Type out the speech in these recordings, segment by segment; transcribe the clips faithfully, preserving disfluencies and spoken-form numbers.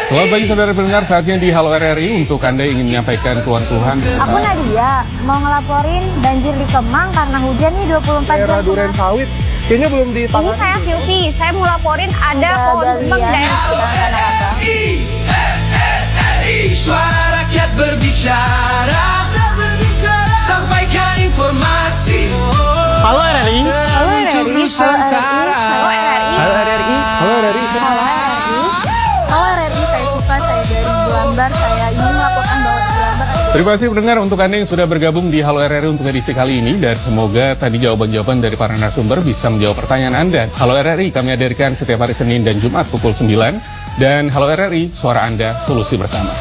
Selamat pagi saudara pendengar, saatnya di Halo R R I untuk Anda yang ingin menyampaikan keluhan-keluhan. Aku Nadia, mau ngelaporin banjir di Kemang karena hujan nih dua puluh empat jam. Daerah Duren Sawit, kayaknya belum ditangani. Ini saya Silvi, saya mau laporin ada pohon tumbang di daerah. Suara rakyat berbicara, sampaikan informasi. Halo R R I. Halo R R I. Untuk Nusantara. Halo R R I. Halo R R I. Halo R R I. Halo R R I. Halo R R I, saya suka, saya dari Jelambar, saya ingin melaporkan bahwa di Jelambar ada... Terima kasih pendengar untuk Anda yang sudah bergabung di Halo R R I untuk edisi kali ini. Dan semoga tadi jawaban-jawaban dari para narasumber bisa menjawab pertanyaan Anda. Halo R R I kami hadirkan setiap hari Senin dan Jumat pukul sembilan. Dan Halo R R I, suara Anda, solusi bersama.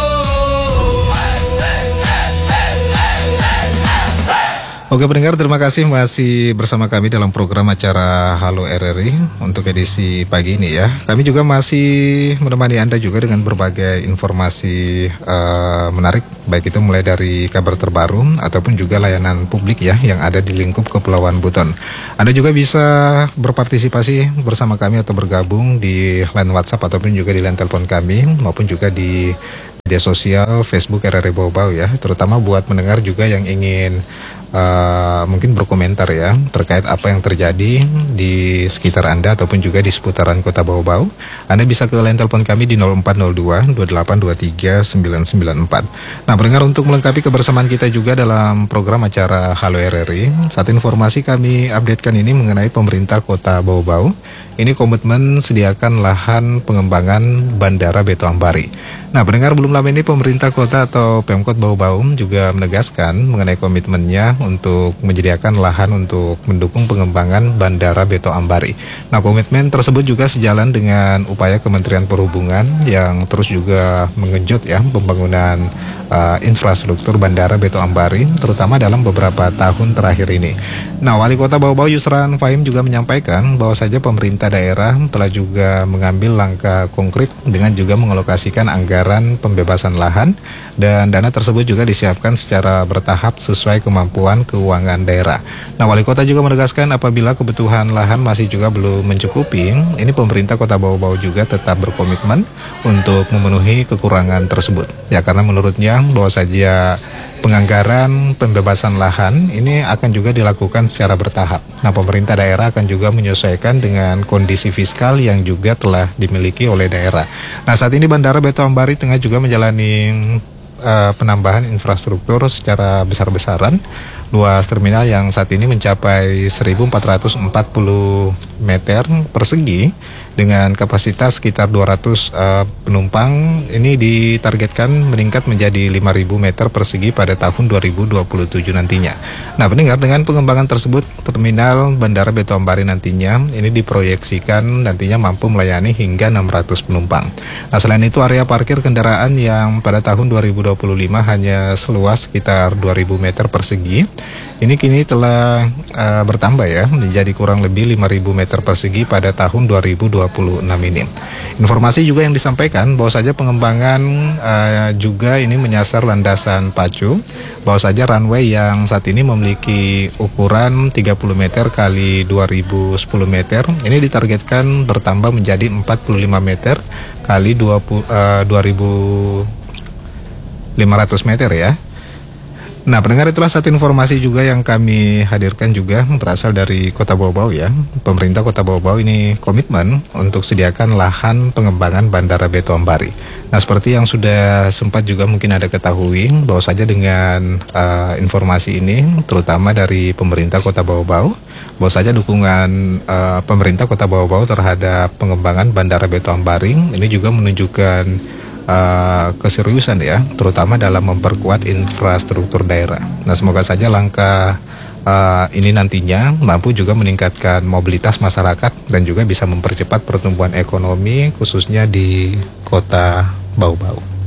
Oke pendengar, terima kasih masih bersama kami dalam program acara Halo R R I untuk edisi pagi ini ya. Kami juga masih menemani Anda juga dengan berbagai informasi uh, menarik, baik itu mulai dari kabar terbaru ataupun juga layanan publik ya yang ada di lingkup Kepulauan Buton. Anda juga bisa berpartisipasi bersama kami atau bergabung di line WhatsApp ataupun juga di line telepon kami maupun juga di media sosial Facebook R R I Bau-Bau ya, terutama buat mendengar juga yang ingin Uh, mungkin berkomentar ya terkait apa yang terjadi di sekitar Anda ataupun juga di seputaran Kota Bau-Bau. Anda bisa ke line telepon kami di nol empat nol dua dua delapan dua tiga sembilan sembilan empat. Nah pendengar, untuk melengkapi kebersamaan kita juga dalam program acara Halo R R I, satu informasi kami updatekan ini mengenai pemerintah Kota Bau-Bau. Ini komitmen sediakan lahan pengembangan Bandara Beto Ambari. Nah pendengar, belum lama ini pemerintah kota atau Pemkot Bau-Bau juga menegaskan mengenai komitmennya untuk menyediakan lahan untuk mendukung pengembangan Bandara Beto Ambari. Nah komitmen tersebut juga sejalan dengan upaya Kementerian Perhubungan yang terus juga mengejut ya pembangunan uh, infrastruktur Bandara Beto Ambari, terutama dalam beberapa tahun terakhir ini. Nah Wali Kota Bau-Bau Yusran Fahim juga menyampaikan bahwa saja pemerintah daerah telah juga mengambil langkah konkret dengan juga mengalokasikan anggaran pembebasan lahan, dan dana tersebut juga disiapkan secara bertahap sesuai kemampuan keuangan daerah. Nah Wali Kota juga menegaskan apabila kebutuhan lahan masih juga belum mencukupi, ini pemerintah Kota Bau-Bau juga tetap berkomitmen untuk memenuhi kekurangan tersebut. Ya karena menurutnya bahwa saja penganggaran pembebasan lahan ini akan juga dilakukan secara bertahap. Nah, pemerintah daerah akan juga menyesuaikan dengan kondisi fiskal yang juga telah dimiliki oleh daerah. Nah, saat ini Bandara Beto Ambari tengah juga menjalani uh, penambahan infrastruktur secara besar-besaran. Luas terminal yang saat ini mencapai seribu empat ratus empat puluh meter persegi dengan kapasitas sekitar dua ratus uh, penumpang. Ini ditargetkan meningkat menjadi lima ribu meter persegi pada tahun dua ribu dua puluh tujuh nantinya. Nah pendengar, dengan pengembangan tersebut terminal Bandara Beto Ambari nantinya ini diproyeksikan nantinya mampu melayani hingga enam ratus penumpang. Nah selain itu area parkir kendaraan yang pada tahun dua ribu dua puluh lima hanya seluas sekitar dua ribu meter persegi, ini kini telah uh, bertambah ya menjadi kurang lebih lima ribu meter persegi pada tahun dua ribu dua puluh enam ini. Informasi juga yang disampaikan bahwa saja pengembangan uh, juga ini menyasar landasan pacu, bahwa saja runway yang saat ini memiliki ukuran tiga puluh meter kali dua ribu sepuluh meter ini ditargetkan bertambah menjadi empat puluh lima meter kali dua ribu lima ratus meter ya. Nah pendengar, itulah satu informasi juga yang kami hadirkan juga berasal dari Kota Bau-Bau ya. Pemerintah Kota Bau-Bau ini komitmen untuk sediakan lahan pengembangan Bandara Beto Ambari. Nah seperti yang sudah sempat juga mungkin ada ketahui bahwa saja dengan uh, informasi ini terutama dari pemerintah Kota Bau-Bau, bahwa saja dukungan uh, pemerintah Kota Bau-Bau terhadap pengembangan Bandara Beto Ambari ini juga menunjukkan Uh, keseriusan ya, terutama dalam memperkuat infrastruktur daerah. Nah semoga saja langkah uh, ini nantinya mampu juga meningkatkan mobilitas masyarakat dan juga bisa mempercepat pertumbuhan ekonomi khususnya di Kota Bau-Bau.